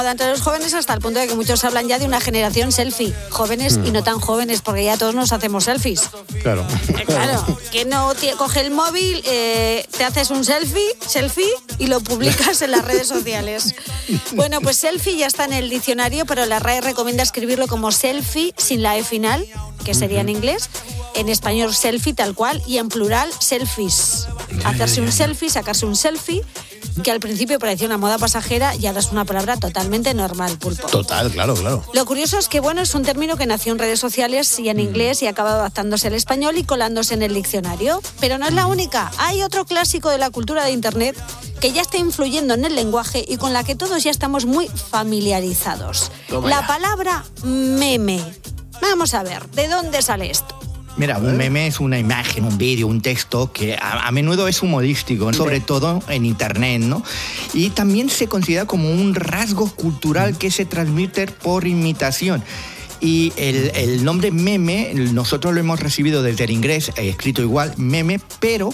Entre los jóvenes hasta el punto de que muchos hablan ya de una generación selfie, jóvenes y no tan jóvenes, porque ya todos nos hacemos selfies. Claro. Claro, que no coge el móvil, te haces un selfie y lo publicas en las redes sociales. Bueno, pues selfie ya está en el diccionario, pero la RAE recomienda escribirlo como selfie sin la E final, que sería en inglés, en español selfie tal cual, y en plural selfies. Hacerse un selfie, sacarse un selfie, que al principio parecía una moda pasajera y ahora es una palabra totalmente normal, Pulpo. Total, claro. Lo curioso es que, bueno, es un término que nació en redes sociales y en inglés y acaba adaptándose al español y colándose en el diccionario. Pero no es la única. Hay otro clásico de la cultura de Internet que ya está influyendo en el lenguaje y con la que todos ya estamos muy familiarizados. La palabra meme. Vamos a ver, ¿de dónde sale esto? Mira, un meme es una imagen, un vídeo, un texto que a menudo es humorístico, sobre todo en Internet, ¿no? Y también se considera como un rasgo cultural que se transmite por imitación. Y el nombre meme, nosotros lo hemos recibido desde el inglés, escrito igual, meme, pero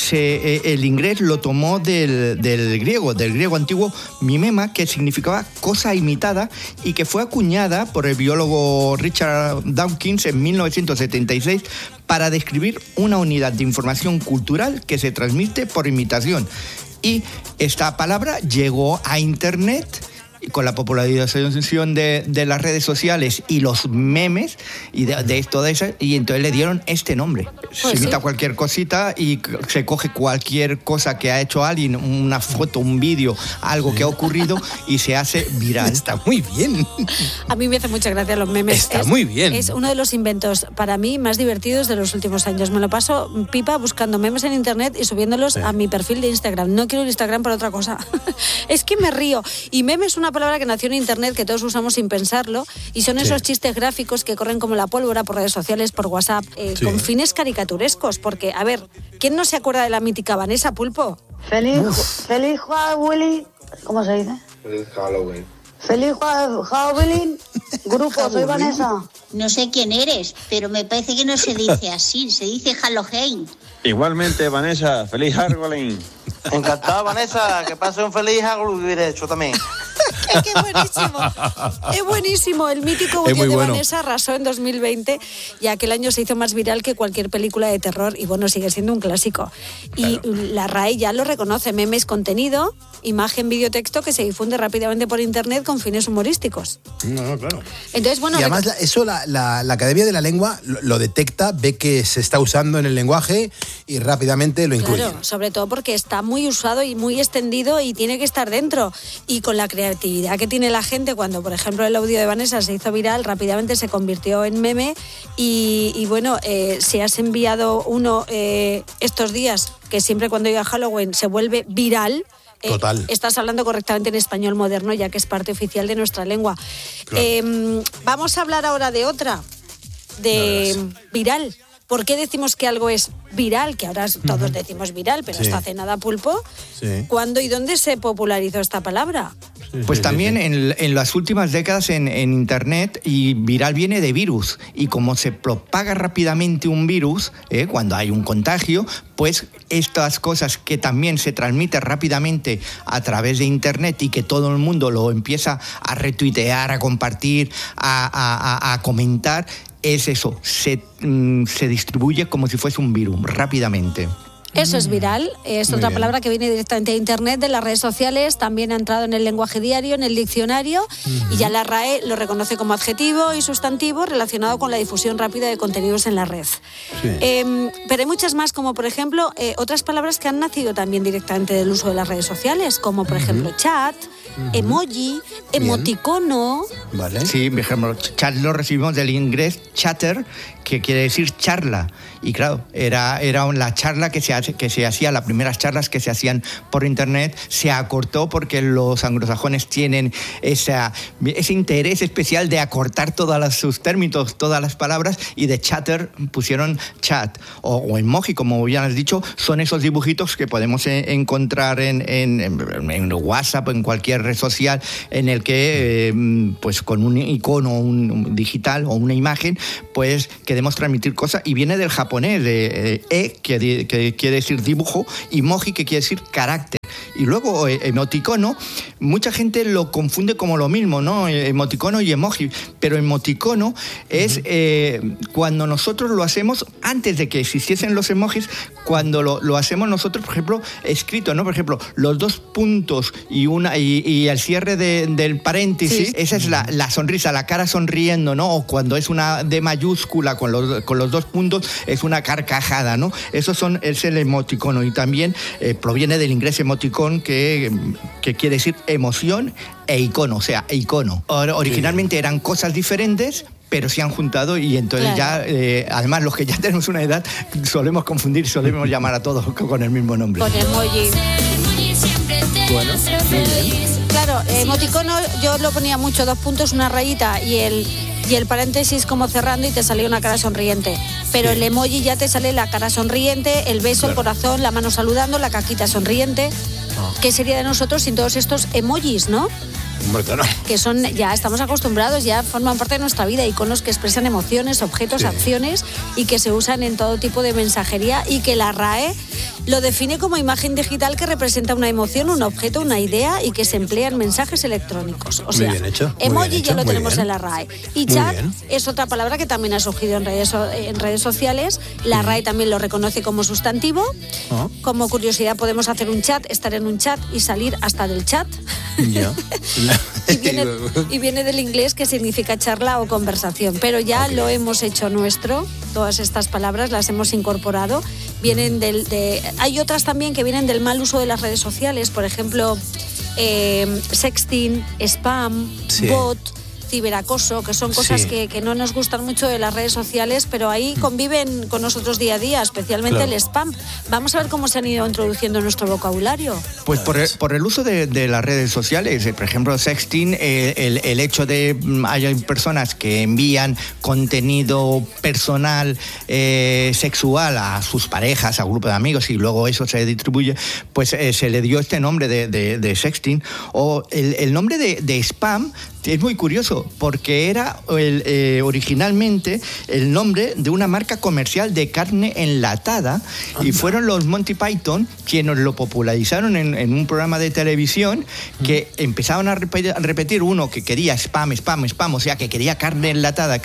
el inglés lo tomó del griego antiguo mimema, que significaba cosa imitada y que fue acuñada por el biólogo Richard Dawkins en 1976 para describir una unidad de información cultural que se transmite por imitación. Y esta palabra llegó a Internet con la popularización de las redes sociales y los memes y de toda esa, y entonces le dieron este nombre. Se imita cualquier cosita y se coge cualquier cosa que ha hecho alguien, una foto, un vídeo, algo que ha ocurrido y se hace viral. Está muy bien. A mí me hace mucha gracia los memes. Está muy bien. Es uno de los inventos para mí más divertidos de los últimos años. Me lo paso pipa buscando memes en Internet y subiéndolos a mi perfil de Instagram. No quiero el Instagram para otra cosa. Es que me río. Y meme es una palabra que nació en Internet, que todos usamos sin pensarlo, y son esos chistes gráficos que corren como la pólvora por redes sociales, por WhatsApp, con fines caricaturescos, porque, a ver, ¿quién no se acuerda de la mítica Vanessa, Pulpo? Feliz Halloween, ¿cómo se dice? Feliz Halloween. Feliz Halloween, grupo, soy Vanessa. No sé quién eres, pero me parece que no se dice así, se dice Halloween. Igualmente, Vanessa, feliz Halloween. Encantado, Vanessa, que pase un feliz Halloween, hecho también. ¡Qué buenísimo! Es buenísimo. El mítico vídeo de Vanessa arrasó en 2020 y aquel año se hizo más viral que cualquier película de terror y, bueno, sigue siendo un clásico. Y la RAE ya lo reconoce. Meme es contenido, imagen, vídeo, texto que se difunde rápidamente por Internet con fines humorísticos. No, claro. Entonces, bueno... Y además eso la Academia de la Lengua lo detecta, ve que se está usando en el lenguaje y rápidamente lo incluye. Claro, sobre todo porque está muy usado y muy extendido y tiene que estar dentro. Y con la creatividad que tiene la gente, cuando, por ejemplo, el audio de Vanessa se hizo viral, rápidamente se convirtió en meme y bueno, si has enviado uno estos días, que siempre cuando llega Halloween se vuelve viral... Total. Estás hablando correctamente en español moderno, ya que es parte oficial de nuestra lengua. Claro. Vamos a hablar ahora de otra, de viral. ¿Por qué decimos que algo es viral? Que ahora todos decimos viral, pero hasta hace nada, Pulpo. Sí. ¿Cuándo y dónde se popularizó esta palabra? Pues también en las últimas décadas en Internet, y viral viene de virus, y como se propaga rápidamente un virus, cuando hay un contagio, pues estas cosas que también se transmiten rápidamente a través de Internet y que todo el mundo lo empieza a retuitear, a compartir, a comentar, es eso, se distribuye como si fuese un virus rápidamente. Eso es viral, es otra palabra que viene directamente de Internet, de las redes sociales, también ha entrado en el lenguaje diario, en el diccionario, y ya la RAE lo reconoce como adjetivo y sustantivo relacionado con la difusión rápida de contenidos en la red. Sí. Pero hay muchas más, como por ejemplo, otras palabras que han nacido también directamente del uso de las redes sociales, como por ejemplo chat, emoji, emoticono. Vale. Sí, por ejemplo, chat lo recibimos del inglés chatter, que quiere decir charla. Y claro, era la charla que se hacía, las primeras charlas que se hacían por Internet, se acortó porque los anglosajones tienen ese interés especial de acortar todos sus términos, todas las palabras, y de chatter pusieron chat. O emoji, como bien has dicho, son esos dibujitos que podemos encontrar en WhatsApp, en cualquier red social, en el que, pues con un icono un digital o una imagen, pues queremos transmitir cosas, y viene del japonés, de que quiere decir dibujo, y moji, que quiere decir carácter. Y luego emoticono, mucha gente lo confunde como lo mismo, ¿no? Emoticono y emoji, pero emoticono es cuando nosotros lo hacemos antes de que existiesen los emojis, cuando lo hacemos nosotros, por ejemplo, escrito, ¿no? Por ejemplo, los 2 puntos y el cierre del paréntesis, esa es la sonrisa, la cara sonriendo, ¿no? O cuando es una D mayúscula con los 2 puntos, es una carcajada, ¿no? Es el emoticono, y también proviene del inglés emoticon, que quiere decir emoción e icono, o sea, icono. Originalmente eran cosas diferentes, pero se han juntado, y entonces ya, además los que ya tenemos una edad, solemos confundir, solemos llamar a todos con el mismo nombre. Con emoji. Bueno, claro, emoticono yo lo ponía mucho, 2 puntos, una rayita y el paréntesis como cerrando, y te salía una cara sonriente. Pero el emoji ya te sale la cara sonriente, el beso, el corazón, la mano saludando, la caquita sonriente. ¿Qué sería de nosotros sin todos estos emojis, no? Bueno, Que son, ya estamos acostumbrados, ya forman parte de nuestra vida, iconos que expresan emociones, objetos, acciones, y que se usan en todo tipo de mensajería, y que la RAE lo define como imagen digital que representa una emoción, un objeto, una idea, y que se emplea en mensajes electrónicos. O sea, muy bien hecho, emoji ya lo tenemos bien. en la RAE. Y chat es otra palabra que también ha surgido en redes sociales. La RAE también lo reconoce como sustantivo. Como curiosidad, podemos hacer un chat, estar en un chat y salir hasta del chat. Ya. y viene del inglés, que significa charla o conversación, pero ya lo hemos hecho nuestro. Todas estas palabras las hemos incorporado. Vienen hay otras también que vienen del mal uso de las redes sociales, por ejemplo, sexting, spam, bot, ciberacoso, que son cosas que no nos gustan mucho de las redes sociales, pero ahí conviven con nosotros día a día, especialmente el spam. Vamos a ver cómo se han ido introduciendo en nuestro vocabulario. Pues por el uso de las redes sociales, por ejemplo, sexting, el hecho de hay personas que envían contenido personal, sexual a sus parejas, a grupo de amigos, y luego eso se distribuye, pues se le dio este nombre de sexting. O el nombre de spam es muy curioso, porque era originalmente el nombre de una marca comercial de carne enlatada, y fueron los Monty Python quienes lo popularizaron en un programa de televisión, que empezaban a repetir uno que quería spam, o sea, que quería carne enlatada,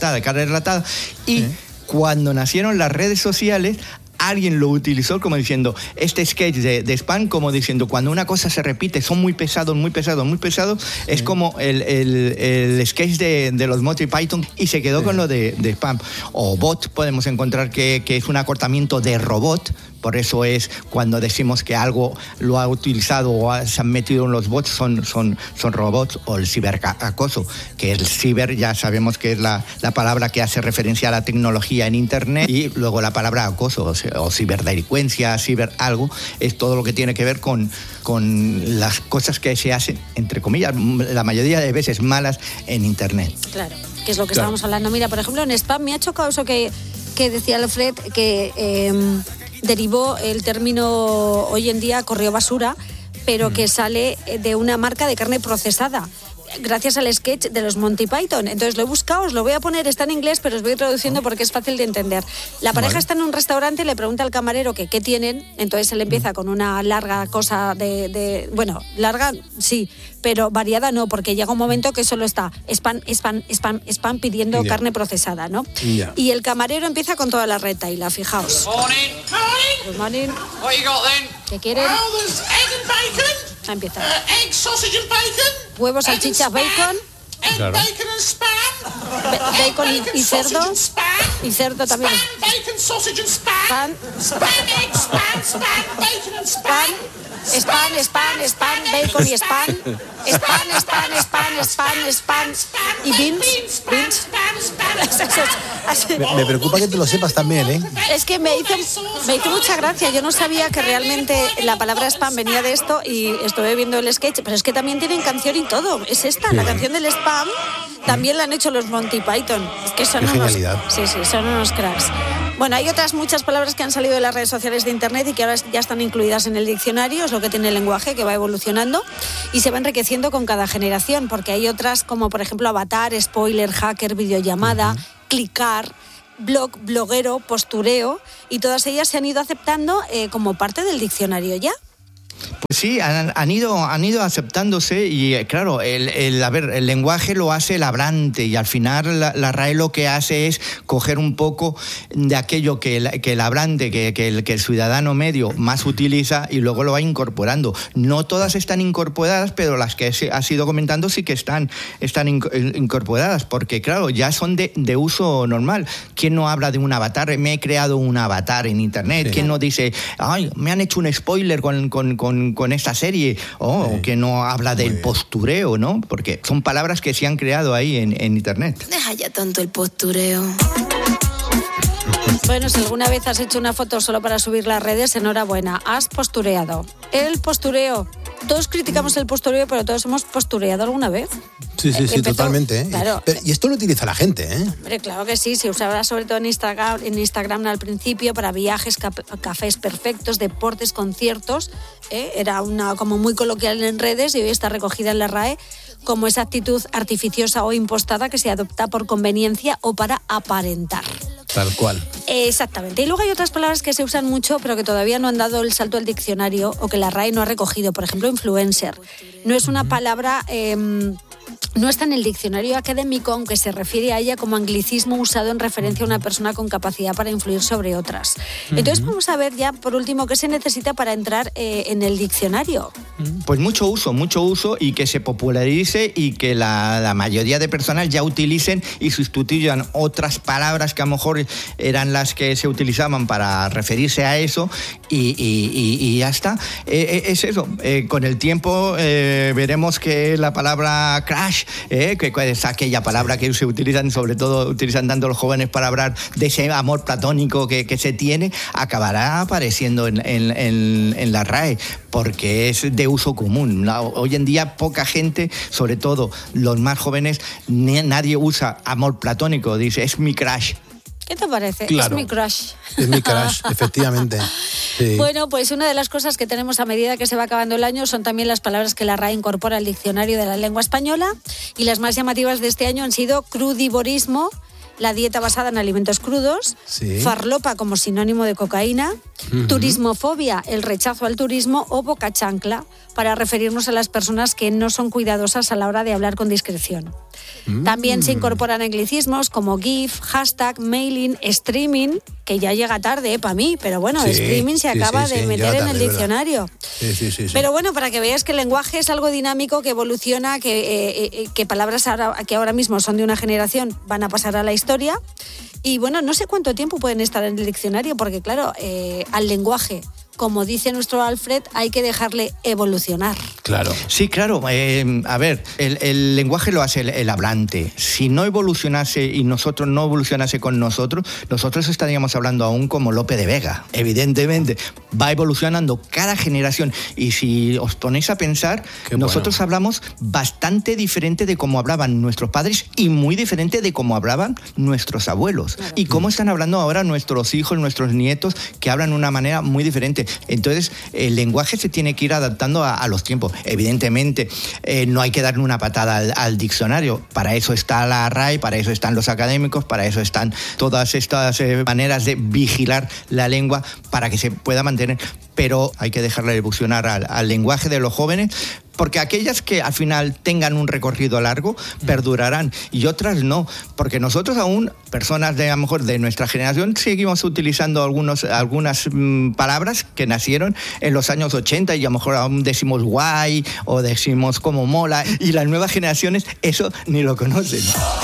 y cuando nacieron las redes sociales, alguien lo utilizó como diciendo, este sketch de spam, como diciendo, cuando una cosa se repite, son muy pesados, es como el sketch de los Monty Python, y se quedó con lo de spam. O bot, podemos encontrar que es un acortamiento de robot. Por eso es cuando decimos que algo lo ha utilizado o se han metido en los bots, son robots. O el ciberacoso, que el ciber ya sabemos que es la palabra que hace referencia a la tecnología en Internet, y luego la palabra acoso o ciberdelincuencia, ciber algo, es todo lo que tiene que ver con las cosas que se hacen, entre comillas, la mayoría de veces malas en Internet. Claro, que es lo que estábamos hablando. Mira, por ejemplo, en spam me ha chocado eso que decía Alfred, que derivó el término hoy en día correo basura, pero que sale de una marca de carne procesada, gracias al sketch de los Monty Python. Entonces lo he buscado, os lo voy a poner, está en inglés, pero os voy traduciendo porque es fácil de entender. La pareja está en un restaurante y le pregunta al camarero que qué tienen, entonces él empieza con una larga cosa bueno, larga sí, pero variada no, porque llega un momento que solo está spam pidiendo carne procesada, ¿no? Y el camarero empieza con toda la retaila, fijaos. Good morning. What you got then? ¿Qué quieren? Oh, there's egg and bacon. Empieza. Egg, sausage and bacon. Huevos, salchichas, bacon. Egg, bacon and spam. Bacon y cerdo. Sausage and spam. Y cerdo también. Spam, bacon, sausage and spam. Spam. Spam, egg, spam, bacon and spam. Spam, bacon y spam. Spam. Y beans. Me preocupa que te lo sepas también, ¿eh? Es que me hizo mucha gracia. Yo no sabía que realmente la palabra spam venía de esto, y estuve viendo el sketch, pero es que también tienen canción y todo. Es esta, la canción del spam. También la han hecho los Monty Python. Es que son son unos cracks. Bueno, hay otras muchas palabras que han salido de las redes sociales de Internet y que ahora ya están incluidas en el diccionario. Es lo que tiene el lenguaje, que va evolucionando y se va enriqueciendo con cada generación, porque hay otras como, por ejemplo, avatar, spoiler, hacker, videollamada, clicar, blog, bloguero, postureo, y todas ellas se han ido aceptando como parte del diccionario ya. Sí, han ido aceptándose y claro, el lenguaje lo hace el hablante y al final la RAE lo que hace es coger un poco de aquello que el hablante, que el ciudadano medio más utiliza y luego lo va incorporando. No todas están incorporadas, pero las que has ido comentando sí que están incorporadas, porque claro, ya son de uso normal. ¿Quién no habla de un avatar? Me he creado un avatar en internet. Sí. ¿Quién no dice, ay, me han hecho un spoiler con esta serie? O que no habla del postureo, ¿no? Porque son palabras que se han creado ahí en internet. Deja ya tanto el postureo. Bueno, si alguna vez has hecho una foto solo para subirla a redes, enhorabuena, has postureado. El postureo. Todos criticamos el postureo, pero todos hemos postureado alguna vez. Sí, totalmente. Claro. Y esto lo utiliza la gente, ¿eh? Hombre, claro que sí. Se usaba sobre todo en Instagram al principio para viajes, cafés perfectos, deportes, conciertos. Era una como muy coloquial en redes y hoy está recogida en la RAE como esa actitud artificiosa o impostada que se adopta por conveniencia o para aparentar. Tal cual. Exactamente. Y luego hay otras palabras que se usan mucho, pero que todavía no han dado el salto al diccionario o que la RAE no ha recogido. Por ejemplo, influencer. No es una palabra... no está en el diccionario académico, aunque se refiere a ella como anglicismo usado en referencia a una persona con capacidad para influir sobre otras. Entonces vamos a ver ya, por último, qué se necesita para entrar en el diccionario. Pues mucho uso y que se popularice y que la mayoría de personas ya utilicen y sustituyan otras palabras que a lo mejor eran las que se utilizaban para referirse a eso y ya está. Es eso. Con el tiempo veremos que la palabra crash, que es aquella palabra que se utilizan, sobre todo utilizan tanto los jóvenes para hablar de ese amor platónico que se tiene, acabará apareciendo en la RAE, porque es de uso común. Hoy en día poca gente, sobre todo los más jóvenes, nadie usa amor platónico, dice, es mi crush. ¿Qué te parece? Claro. Es mi crush. Es mi crush, efectivamente. Sí. Bueno, pues una de las cosas que tenemos a medida que se va acabando el año son también las palabras que la RAE incorpora al diccionario de la lengua española, y las más llamativas de este año han sido crudivorismo, la dieta basada en alimentos crudos, sí. Farlopa como sinónimo de cocaína, turismofobia, el rechazo al turismo, o boca chancla, para referirnos a las personas que no son cuidadosas a la hora de hablar con discreción. También se incorporan anglicismos como GIF, hashtag, mailing, streaming, que ya llega tarde para mí, pero bueno, sí, streaming se acaba de meter en el diccionario. Sí. Pero bueno, para que veáis que el lenguaje es algo dinámico, que evoluciona, que palabras que ahora mismo son de una generación van a pasar a la historia. Y bueno, no sé cuánto tiempo pueden estar en el diccionario, porque claro, al lenguaje, como dice nuestro Alfred, hay que dejarle evolucionar. Claro. Sí, claro. A ver, el lenguaje lo hace el hablante. Si no evolucionase y nosotros no evolucionase con nosotros estaríamos hablando aún como Lope de Vega. Evidentemente, va evolucionando cada generación. Y si os ponéis a pensar, nosotros hablamos bastante diferente de cómo hablaban nuestros padres y muy diferente de cómo hablaban nuestros abuelos. Claro. Y cómo están hablando ahora nuestros hijos, nuestros nietos, que hablan de una manera muy diferente. Entonces, el lenguaje se tiene que ir adaptando a los tiempos. Evidentemente, no hay que darle una patada al diccionario. Para eso está la RAE, para eso están los académicos, para eso están todas estas maneras de vigilar la lengua para que se pueda mantener. Pero hay que dejarle evolucionar al lenguaje de los jóvenes, porque aquellas que al final tengan un recorrido largo perdurarán y otras no, porque nosotros aún, personas a lo mejor de nuestra generación, seguimos utilizando algunas palabras que nacieron en los años 80 y a lo mejor aún decimos guay o decimos como mola, y las nuevas generaciones eso ni lo conocen.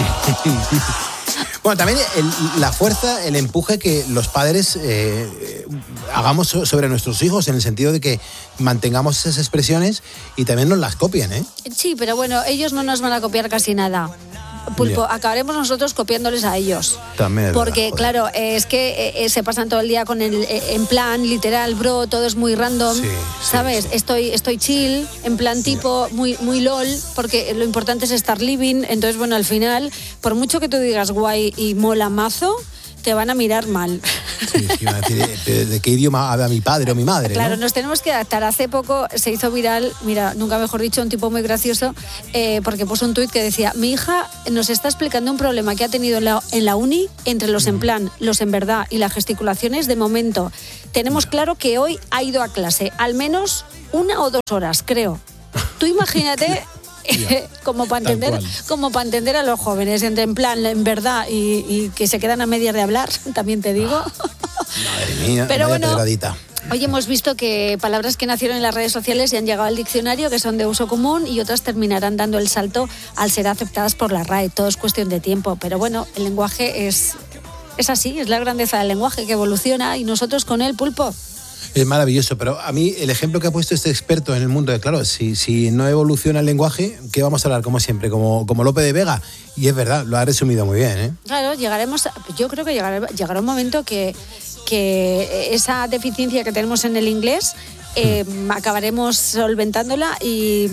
Bueno, también la fuerza, el empuje que los padres hagamos sobre nuestros hijos, en el sentido de que mantengamos esas expresiones y también nos las copien, ¿eh? Sí, pero bueno, ellos no nos van a copiar casi nada. Pulpo, acabaremos nosotros copiándoles a ellos. También es porque, verdad, claro, es que se pasan todo el día con en plan, literal, bro, todo es muy random, ¿sabes? Sí. Estoy chill, en plan tipo muy lol, porque lo importante es estar living. Entonces, bueno, al final, por mucho que tú digas guay y mola mazo, te van a mirar mal. Sí, van a decir, ¿de qué idioma habla mi padre o mi madre? Claro, ¿no? Nos tenemos que adaptar. Hace poco se hizo viral, mira, nunca mejor dicho, un tipo muy gracioso, porque puso un tuit que decía: mi hija nos está explicando un problema que ha tenido en la uni entre los en plan, los en verdad y las gesticulaciones. De momento, tenemos claro que hoy ha ido a clase, al menos 1 o 2 horas, creo. Tú imagínate... como para entender a los jóvenes, en plan, en verdad, y que se quedan a medias de hablar, también te digo. Madre mía, pero bueno, pedradita. Hoy hemos visto que palabras que nacieron en las redes sociales y han llegado al diccionario, que son de uso común, y otras terminarán dando el salto al ser aceptadas por la RAE. Todo es cuestión de tiempo, pero bueno, el lenguaje es así, es la grandeza del lenguaje que evoluciona, y nosotros con él, Pulpo. Es maravilloso, pero a mí el ejemplo que ha puesto este experto en el mundo de, claro, si no evoluciona el lenguaje, ¿qué vamos a hablar? Como siempre, como Lope de Vega. Y es verdad, lo ha resumido muy bien, ¿eh? Claro, yo creo que llegará un momento que esa deficiencia que tenemos en el inglés acabaremos solventándola y...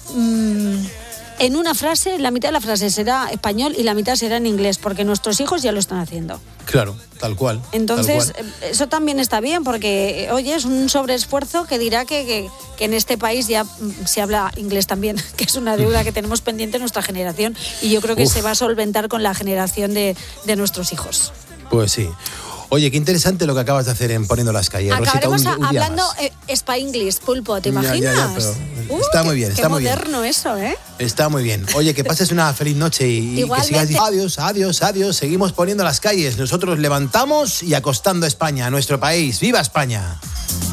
en una frase, la mitad de la frase será español y la mitad será en inglés, porque nuestros hijos ya lo están haciendo. Claro, tal cual. Entonces, eso también está bien, porque, oye, es un sobreesfuerzo que dirá que en este país ya se habla inglés también, que es una deuda que tenemos pendiente en nuestra generación, y yo creo que se va a solventar con la generación de nuestros hijos. Pues sí. Oye, qué interesante lo que acabas de hacer en Poniendo las Calles. Acabaremos Rosita, hablando Spa-English, Pulpo, ¿te imaginas? Ya, pero está muy bien, está muy bien. Qué moderno eso, ¿eh? Está muy bien. Oye, que pases una feliz noche y que sigas diciendo adiós. Seguimos Poniendo las Calles. Nosotros levantamos y acostando a España, a nuestro país. ¡Viva España!